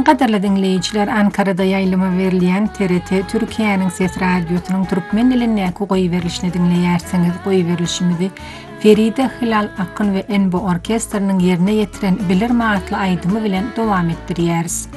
Qadarly dinleýijiler, Ankarada ýaýlama berilýän TRT Türkiýanyň Ses Radiosynyň türkmen dilindäki goý berilişini dinleýärsiňiz. Goý berilişimizi Feride Hilal Akyn we Enbo orkestriniň ýerine ýetiren Bilir Magatly aýdymy bilen dowam etdirýäris.